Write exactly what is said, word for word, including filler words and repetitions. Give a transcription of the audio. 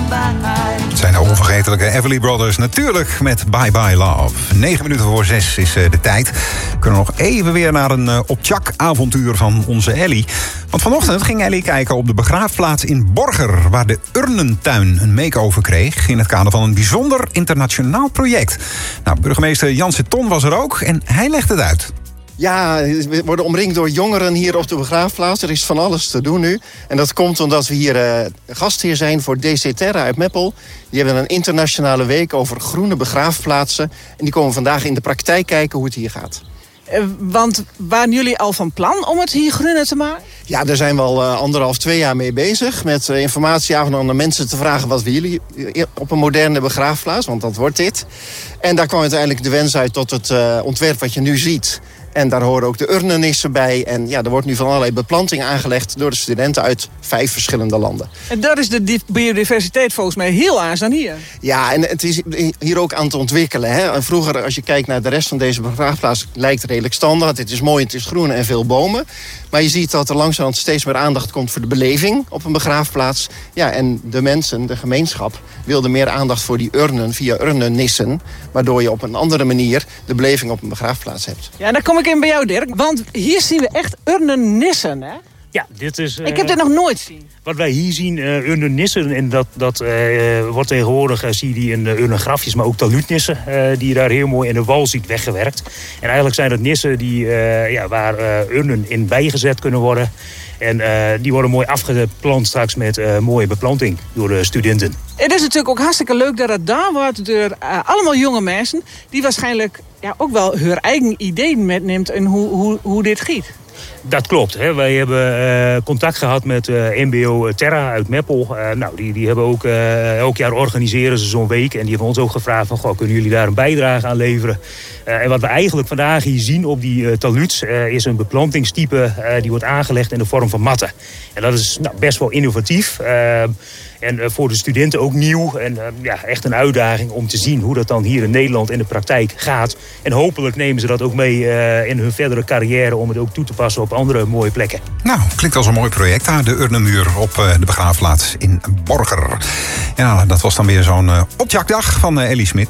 Het zijn de onvergetelijke Everly Brothers, natuurlijk met Bye Bye Love. Negen minuten voor zes is de tijd. We kunnen nog even weer naar een uh, optjak-avontuur van onze Ellie. Want vanochtend ging Ellie kijken op de begraafplaats in Borger, waar de Urnentuin een make-over kreeg in het kader van een bijzonder internationaal project. Nou, burgemeester Janse Ton was er ook en hij legt het uit. Ja, we worden omringd door jongeren hier op de begraafplaats. Er is van alles te doen nu. En dat komt omdat we hier uh, gastheer zijn voor D C Terra uit Meppel. Die hebben een internationale week over groene begraafplaatsen. En die komen vandaag in de praktijk kijken hoe het hier gaat. Uh, want waren jullie al van plan om het hier groener te maken? Ja, daar zijn we al uh, anderhalf, twee jaar mee bezig. Met uh, informatieavonden om de mensen te vragen wat willen jullie op een moderne begraafplaats. Want dat wordt dit. En daar kwam uiteindelijk de wens uit tot het uh, ontwerp wat je nu ziet. En daar horen ook de urnenissen bij. En ja, er wordt nu van allerlei beplanting aangelegd door de studenten uit vijf verschillende landen. En daar is de biodiversiteit volgens mij heel aans dan hier. Ja, en het is hier ook aan het ontwikkelen. Hè. Vroeger, als je kijkt naar de rest van deze begraafplaats, lijkt het redelijk standaard. Het is mooi, het is groen en veel bomen. Maar je ziet dat er langzamerhand steeds meer aandacht komt voor de beleving op een begraafplaats. Ja, en de mensen, de gemeenschap, wilde meer aandacht voor die urnen via urnenissen. Waardoor je op een andere manier de beleving op een begraafplaats hebt. Ja, dan kom ik in bij jou, Dirk. Want hier zien we echt urnenissen, hè? Ja, dit is... Uh, ik heb dit nog nooit gezien. Wat wij hier zien, uh, urnenissen, en dat, dat uh, wordt tegenwoordig, uh, zie je die in uh, urnengrafjes, maar ook taludnissen, uh, die je daar heel mooi in de wal ziet weggewerkt. En eigenlijk zijn dat nissen die, uh, ja, waar uh, urnen in bijgezet kunnen worden. En uh, die worden mooi afgeplant straks met uh, mooie beplanting door de studenten. Het is natuurlijk ook hartstikke leuk dat het daar wordt door uh, allemaal jonge mensen, die waarschijnlijk ja, ook wel hun eigen ideeën metneemt in hoe, hoe, hoe dit giet. Dat klopt. Hè. Wij hebben uh, contact gehad met uh, M B O Terra uit Meppel. Uh, nou, die, die hebben ook uh, elk jaar organiseren ze zo'n week. En die hebben ons ook gevraagd van, goh, kunnen jullie daar een bijdrage aan leveren? Uh, en wat we eigenlijk vandaag hier zien op die uh, taluds uh, is een beplantingstype uh, die wordt aangelegd in de vorm van matten. En dat is nou, best wel innovatief. Uh, En uh, voor de studenten ook nieuw. En uh, ja, echt een uitdaging om te zien hoe dat dan hier in Nederland in de praktijk gaat. En hopelijk nemen ze dat ook mee uh, in hun verdere carrière om het ook toe te passen op andere mooie plekken. Nou, klinkt als een mooi project daar, de Urnenmuur op uh, de begraafplaats in Borger. Ja, dat was dan weer zo'n uh, opjakdag van uh, Ellie Smit.